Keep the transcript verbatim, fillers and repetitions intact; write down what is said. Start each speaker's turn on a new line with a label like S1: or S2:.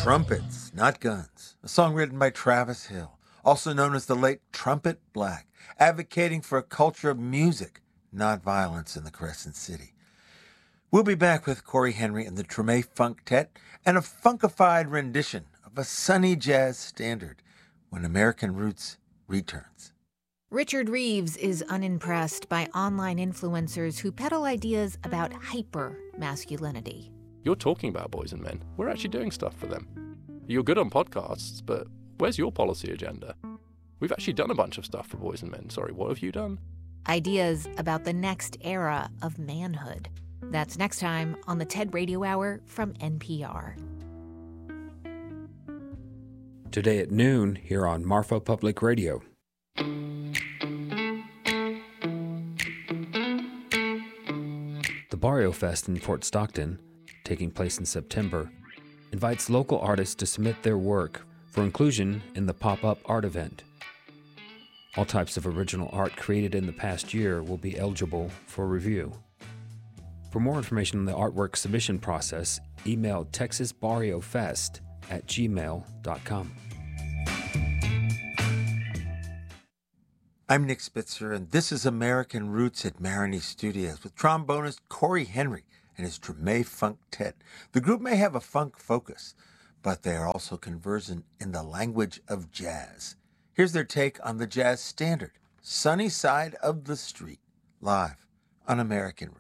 S1: Trumpets, Not Guns, a song written by Travis Hill, also known as the late Trumpet Black, advocating for a culture of music, not violence in the Crescent City. We'll be back with Corey Henry and the Treme Funktet and a funkified rendition of a sunny jazz standard when American Roots returns.
S2: Richard Reeves is unimpressed by online influencers who peddle ideas about hyper-masculinity.
S3: You're talking about boys and men. We're actually doing stuff for them. You're good on podcasts, but where's your policy agenda? We've actually done a bunch of stuff for boys and men. Sorry, what have you done?
S2: Ideas about the next era of manhood. That's next time on the TED Radio Hour from N P R.
S4: Today at noon here on Marfa Public Radio. The Barrio Fest in Fort Stockton, taking place in September, invites local artists to submit their work for inclusion in the pop-up art event. All types of original art created in the past year will be eligible for review. For more information on the artwork submission process, email texasbarriofest at gmail dot com.
S1: I'm Nick Spitzer, and this is American Roots at Marigny Studios with trombonist Corey Henry and his Treme Funktet. The group may have a funk focus, but they are also conversant in the language of jazz. Here's their take on the jazz standard, Sunny Side of the Street, live on American Roots.